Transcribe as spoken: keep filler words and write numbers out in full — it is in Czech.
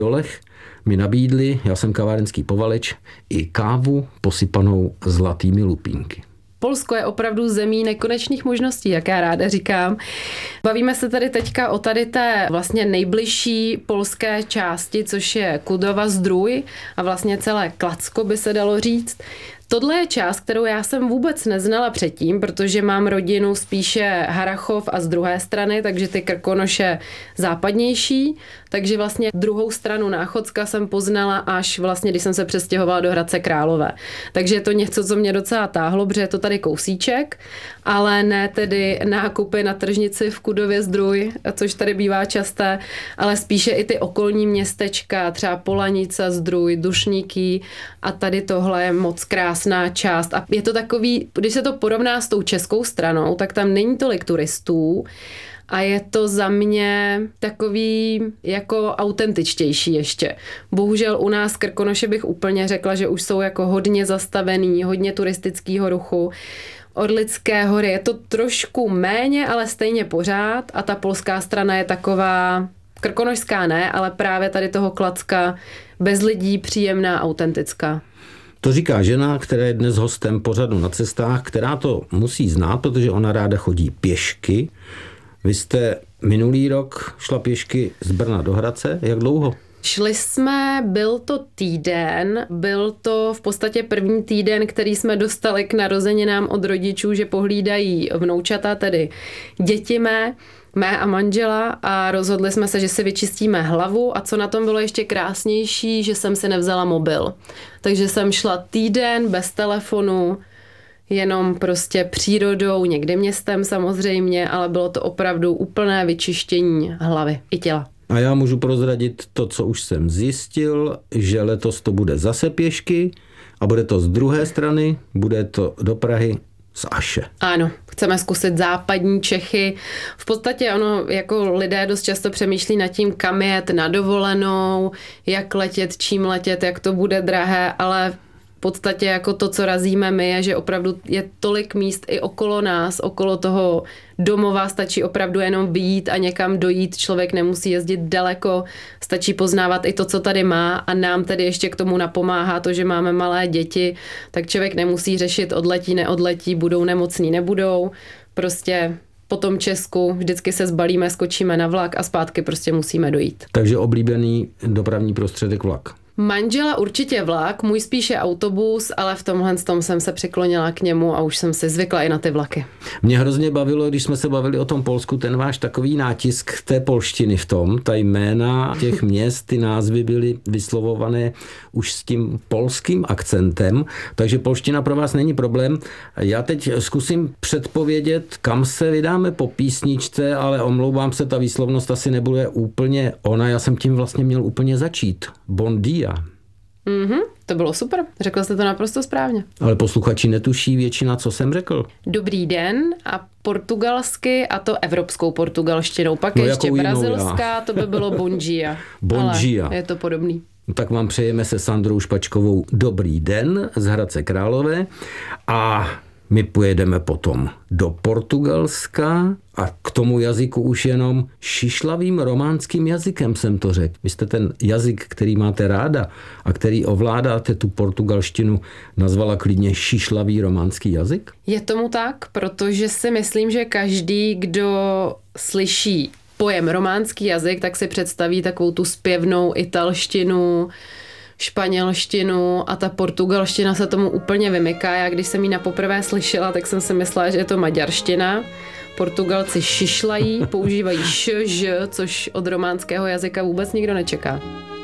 dolech mi nabídli, já jsem kavárenský povaleč, i kávu posypanou zlatými lupínky. Polsko je opravdu zemí nekonečných možností, jak já ráda říkám. Bavíme se tady teďka o tady té vlastně nejbližší polské části, což je Kudava-Zdrój a vlastně celé Klacko by se dalo říct. Tohle je část, kterou já jsem vůbec neznala předtím, protože mám rodinu spíše Harrachov a z druhé strany, takže ty Krkonoše západnější, takže vlastně druhou stranu Náchodska jsem poznala až vlastně, když jsem se přestěhovala do Hradce Králové. Takže je to něco, co mě docela táhlo, protože je to tady kousíček, ale ne tedy nákupy na tržnici v Kudově-Zdrój, což tady bývá časté, ale spíše i ty okolní městečka, třeba Polanica, Zdrój, Dušníky a tady tohle je moc krásná část. A je to takový, když se to porovná s tou českou stranou, tak tam není tolik turistů a je to za mě takový jako autentičtější ještě. Bohužel u nás Krkonoše bych úplně řekla, že už jsou jako hodně zastavený, hodně turistického ruchu. Orlické hory je to trošku méně, ale stejně pořád a ta polská strana je taková, krkonošská ne, ale právě tady toho Klacka bez lidí, příjemná, autentická. To říká žena, která je dnes hostem pořadu Na cestách, která to musí znát, protože ona ráda chodí pěšky. Vy jste minulý rok šla pěšky z Brna do Hradce. Jak dlouho? Šli jsme, byl to týden, byl to v podstatě první týden, který jsme dostali k narozeninám od rodičů, že pohlídají vnoučata, tedy děti mé, mé a manžela a rozhodli jsme se, že si vyčistíme hlavu a co na tom bylo ještě krásnější, že jsem si nevzala mobil. Takže jsem šla týden bez telefonu, jenom prostě přírodou, někdy městem samozřejmě, ale bylo to opravdu úplné vyčištění hlavy i těla. A já můžu prozradit to, co už jsem zjistil, že letos to bude zase pěšky a bude to z druhé strany, bude to do Prahy z Aše. Ano, chceme zkusit západní Čechy. V podstatě ono, jako lidé dost často přemýšlí nad tím, kam jet na dovolenou, jak letět, čím letět, jak to bude drahé, ale v podstatě jako to, co razíme my, je, že opravdu je tolik míst i okolo nás, okolo toho domova, stačí opravdu jenom vyjít a někam dojít, člověk nemusí jezdit daleko, stačí poznávat i to, co tady má a nám tedy ještě k tomu napomáhá to, že máme malé děti, tak člověk nemusí řešit odletí, neodletí, budou nemocní, nebudou, prostě po tom Česku vždycky se zbalíme, skočíme na vlak a zpátky prostě musíme dojít. Takže oblíbený dopravní prostředek vlak. Manžela určitě vlak, můj spíše autobus, ale v tomhle tom jsem se přiklonila k němu a už jsem si zvykla i na ty vlaky. Mě hrozně bavilo, když jsme se bavili o tom Polsku, ten váš takový nátisk té polštiny v tom, ta jména těch měst, ty názvy byly vyslovované už s tím polským akcentem, takže polština pro vás není problém. Já teď zkusím předpovědět, kam se vydáme po písničce, ale omlouvám se, ta výslovnost asi nebude úplně ona, já jsem tím vlastně měl úplně začít. Bon dia. Mhm, to bylo super, řekl jste to naprosto správně. Ale posluchači netuší většina, co jsem řekl. Dobrý den a portugalsky a to evropskou portugalštinou, pak no ještě brazilská, to by bylo bon dia. Bon dia. Ale je to podobný. Tak vám přejeme se Sandrou Špačkovou dobrý den z Hradce Králové a my pojedeme potom do Portugalska a k tomu jazyku už jenom šišlavým románským jazykem jsem to řekl. Vy jste ten jazyk, který máte ráda a který ovládáte, tu portugalštinu, nazvala klidně šišlavý románský jazyk? Je tomu tak, protože si myslím, že každý, kdo slyší pojem románský jazyk, tak si představí takovou tu zpěvnou italštinu, španělštinu a ta portugalština se tomu úplně vymyká. Já když jsem ji na poprvé slyšela, tak jsem si myslela, že je to maďarština. Portugalci šišlají, používají š, ž, což od románského jazyka vůbec nikdo nečeká.